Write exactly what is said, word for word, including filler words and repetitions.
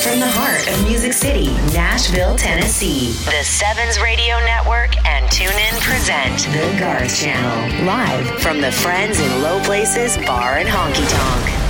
from the heart of Music City, Nashville, Tennessee. The Sevens Radio Network and TuneIn present The Garth Channel, live from the Friends in Low Places Bar and Honky Tonk.